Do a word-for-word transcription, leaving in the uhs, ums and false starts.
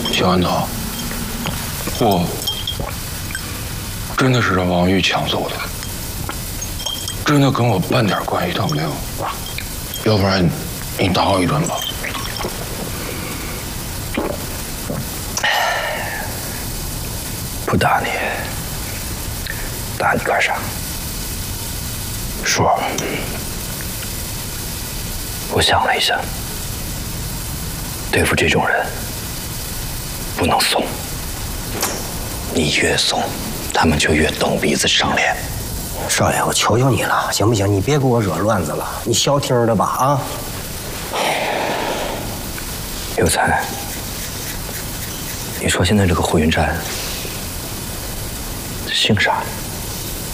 小安头，我真的是让王玉抢走的，真的跟我半点关系都没有。要不然你打我一顿吧。 不打你，打你干啥？说。我想了一下，对付这种人，不能怂。你越怂，他们就越蹬鼻子上脸。 少爷，我求求你了，行不行？你别给我惹乱子了，你消停的吧啊！ 有才，你说现在这个护云寨姓啥？